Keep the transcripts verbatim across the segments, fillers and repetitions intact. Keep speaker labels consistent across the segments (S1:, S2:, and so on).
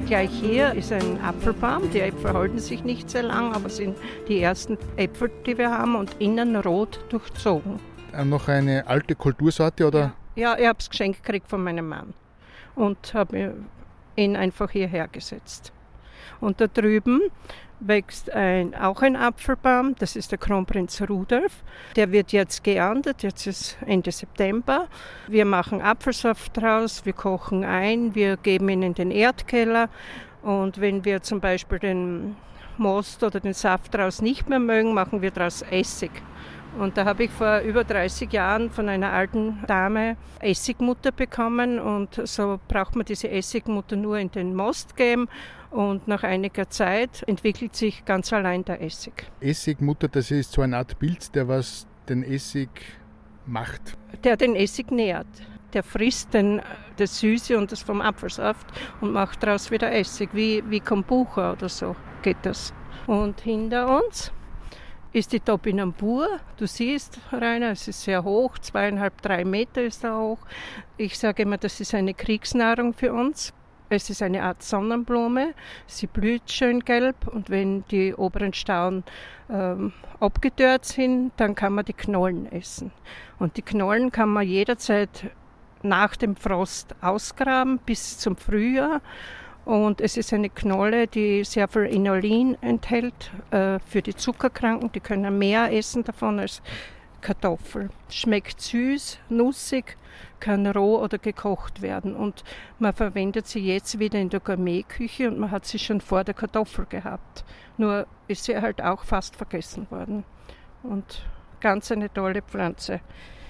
S1: Gleich hier ist ein Apfelbaum. Die Äpfel halten sich nicht sehr lang, aber sind die ersten Äpfel, die wir haben, und innen rot durchzogen.
S2: Noch eine alte Kultursorte, oder?
S1: Ja, ja, ich habe es geschenkt gekriegt von meinem Mann und habe ihn einfach hierher gesetzt. Und da drüben wächst ein, auch ein Apfelbaum, das ist der Kronprinz Rudolf. Der wird jetzt geerntet, jetzt ist Ende September. Wir machen Apfelsaft draus, wir kochen ein, wir geben ihn in den Erdkeller. Und wenn wir zum Beispiel den Most oder den Saft draus nicht mehr mögen, machen wir daraus Essig. Und da habe ich vor über dreißig Jahren von einer alten Dame Essigmutter bekommen, und so braucht man diese Essigmutter nur in den Most geben, und nach einiger Zeit entwickelt sich ganz allein der Essig.
S2: Essigmutter, das ist so eine Art Pilz, der was den Essig macht.
S1: Der den Essig nährt. Der frisst den, das Süße und das vom Apfelsaft und macht daraus wieder Essig, wie, wie Kombucha oder so geht das. Und hinter uns ist die Topinambur. Du siehst, Rainer, es ist sehr hoch, zweieinhalb, drei Meter ist er hoch. Ich sage immer, das ist eine Kriegsnahrung für uns. Es ist eine Art Sonnenblume. Sie blüht schön gelb, und wenn die oberen Stauden ähm, abgedörrt sind, dann kann man die Knollen essen. Und die Knollen kann man jederzeit nach dem Frost ausgraben bis zum Frühjahr. Und es ist eine Knolle, die sehr viel Inulin enthält äh, für die Zuckerkranken. Die können mehr essen davon als Kartoffel. Schmeckt süß, nussig, kann roh oder gekocht werden. Und man verwendet sie jetzt wieder in der Gourmetküche, und man hat sie schon vor der Kartoffel gehabt. Nur ist sie halt auch fast vergessen worden. Und ganz eine tolle Pflanze.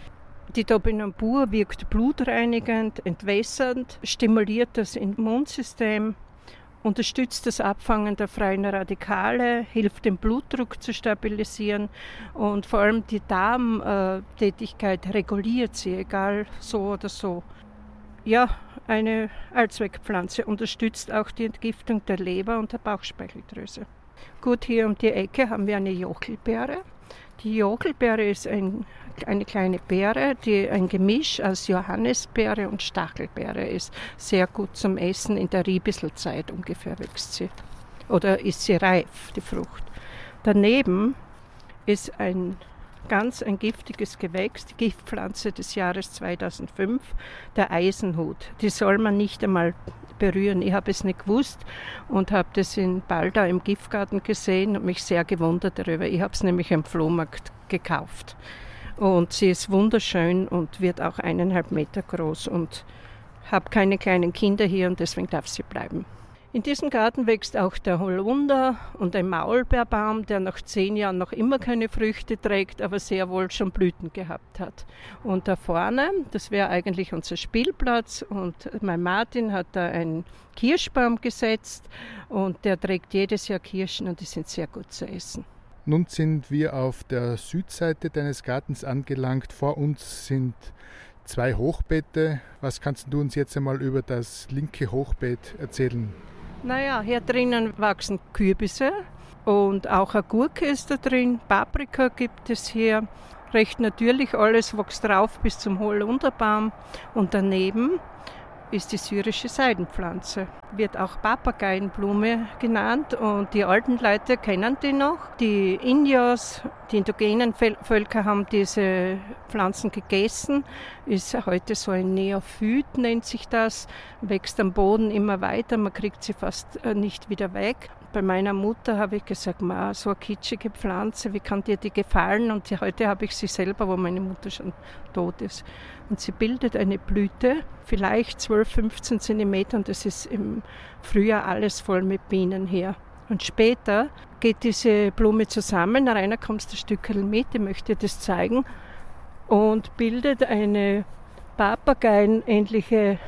S1: Die Topinambur wirkt blutreinigend, entwässernd, stimuliert das Immunsystem, unterstützt das Abfangen der freien Radikale, hilft den Blutdruck zu stabilisieren, und vor allem die Darmtätigkeit reguliert sie, egal so oder so. Ja, eine Allzweckpflanze, unterstützt auch die Entgiftung der Leber und der Bauchspeicheldrüse. Gut, hier um die Ecke haben wir eine Jochelbeere. Die Jochelbeere ist ein, eine kleine Beere, die ein Gemisch aus Johannisbeere und Stachelbeere ist. Sehr gut zum Essen, in der Riebisselzeit ungefähr wächst sie. Oder ist sie reif, die Frucht. Daneben ist ein ganz ein giftiges Gewächs, die Giftpflanze des Jahres zweitausendfünf, der Eisenhut. Die soll man nicht einmal berühren. Ich habe es nicht gewusst und habe das in Baldau im Giftgarten gesehen und mich sehr gewundert darüber. Ich habe es nämlich am Flohmarkt gekauft. Und sie ist wunderschön und wird auch eineinhalb Meter groß, und habe keine kleinen Kinder hier, und deswegen darf sie bleiben. In diesem Garten wächst auch der Holunder und ein Maulbeerbaum, der nach zehn Jahren noch immer keine Früchte trägt, aber sehr wohl schon Blüten gehabt hat. Und da vorne, das wäre eigentlich unser Spielplatz, und mein Martin hat da einen Kirschbaum gesetzt, und der trägt jedes Jahr Kirschen, und die sind sehr gut zu essen.
S2: Nun sind wir auf der Südseite deines Gartens angelangt. Vor uns sind zwei Hochbeete. Was kannst du uns jetzt einmal über das linke Hochbeet erzählen?
S1: Naja, hier drinnen wachsen Kürbisse und auch eine Gurke ist da drin. Paprika gibt es hier. Recht natürlich, alles wächst drauf bis zum Holunderbaum. Und daneben ist die syrische Seidenpflanze. Wird auch Papageienblume genannt, und die alten Leute kennen die noch. Die Inyos, die indogenen Völker haben diese Pflanzen gegessen. Ist heute so ein Neophyt, nennt sich das. Wächst am Boden immer weiter, man kriegt sie fast nicht wieder weg. Bei meiner Mutter habe ich gesagt, Ma, so eine kitschige Pflanze, wie kann dir die gefallen? Und heute habe ich sie selber, wo meine Mutter schon tot ist. Und sie bildet eine Blüte, vielleicht zwölf, fünfzehn Zentimeter, und das ist im Frühjahr alles voll mit Bienen her. Und später geht diese Blume zusammen, Rainer, kommst ein Stückchen mit, ich möchte dir das zeigen, und bildet eine Papageienähnliche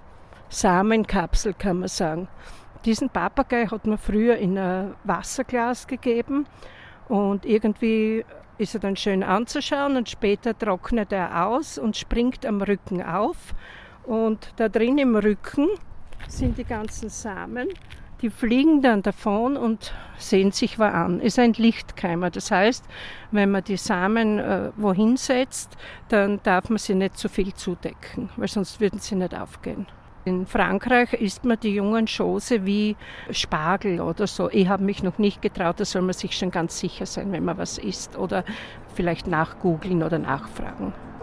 S1: Samenkapsel, kann man sagen. Diesen Papagei hat man früher in ein Wasserglas gegeben, und irgendwie ist er dann schön anzuschauen, und später trocknet er aus und springt am Rücken auf. Und da drin im Rücken sind die ganzen Samen, die fliegen dann davon und sehen sich was an. Ist ein Lichtkeimer. Das heißt, wenn man die Samen äh, wohin setzt, dann darf man sie nicht zu viel zudecken, weil sonst würden sie nicht aufgehen. In Frankreich isst man die jungen Chose wie Spargel oder so. Ich habe mich noch nicht getraut, da soll man sich schon ganz sicher sein, wenn man was isst oder vielleicht nachgoogeln oder nachfragen.